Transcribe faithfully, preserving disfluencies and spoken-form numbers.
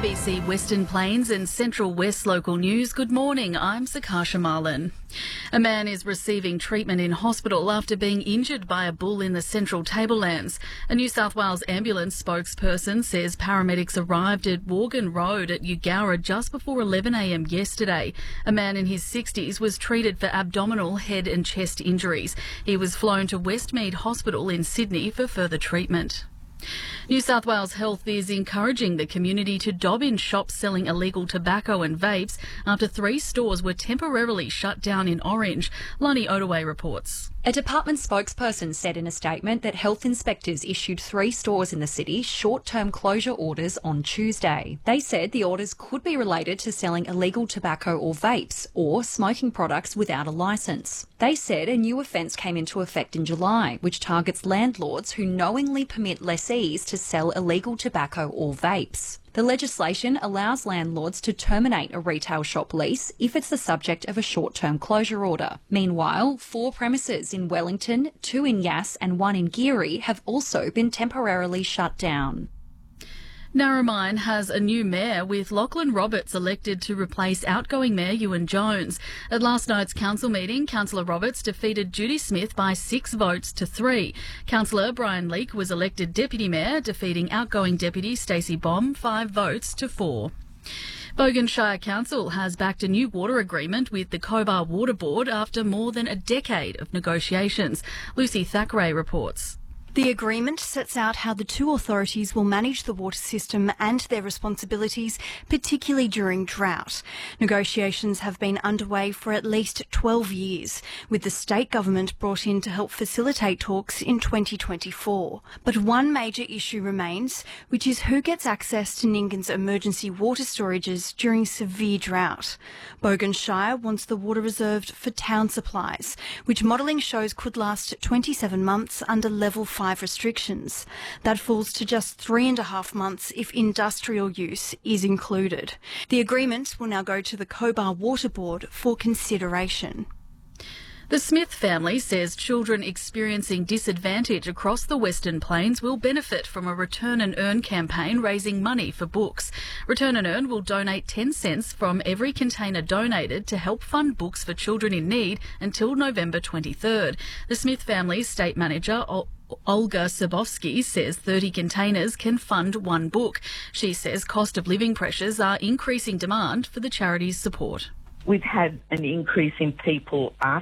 B C Western Plains and Central West local news. Good morning, I'm Sakasha Marlin. A man is receiving treatment in hospital after being injured by a bull in the Central Tablelands. A New South Wales ambulance spokesperson says paramedics arrived at Worgan Road at Eugowra just before eleven a m yesterday. A man in his sixties was treated for abdominal, head and chest injuries. He was flown to Westmead Hospital in Sydney for further treatment. New South Wales Health is encouraging the community to dob in shops selling illegal tobacco and vapes after three stores were temporarily shut down in Orange. Lonnie Odaway reports. A department spokesperson said in a statement that health inspectors issued three stores in the city short-term closure orders on Tuesday. They said the orders could be related to selling illegal tobacco or vapes or smoking products without a licence. They said a new offence came into effect in July, which targets landlords who knowingly permit lessees to sell illegal tobacco or vapes. The legislation allows landlords to terminate a retail shop lease if it's the subject of a short-term closure order. Meanwhile, four premises in Wellington, two in Yass and one in Geary have also been temporarily shut down. Narromine has a new mayor, with Lachlan Roberts elected to replace outgoing Mayor Ewan Jones. At last night's council meeting, Councillor Roberts defeated Judy Smith by six votes to three. Councillor Brian Leake was elected Deputy Mayor, defeating outgoing Deputy Stacey Baum five votes to four. Bogan Shire Council has backed a new water agreement with the Cobar Water Board after more than a decade of negotiations. Lucy Thackeray reports. The agreement sets out how the two authorities will manage the water system and their responsibilities, particularly during drought. Negotiations have been underway for at least twelve years, with the state government brought in to help facilitate talks in twenty twenty-four. But one major issue remains, which is who gets access to Ningin's emergency water storages during severe drought. Bogan Shire wants the water reserved for town supplies, which modelling shows could last twenty-seven months under level five restrictions. That falls to just three and a half months if industrial use is included. The agreement will now go to the Cobar Water Board for consideration. The Smith family says children experiencing disadvantage across the Western Plains will benefit from a Return and Earn campaign raising money for books. Return and Earn will donate ten cents from every container donated to help fund books for children in need until November twenty-third. The Smith family's state manager, Olga Sabovsky, says thirty containers can fund one book. She says cost of living pressures are increasing demand for the charity's support. We've had an increase in people asking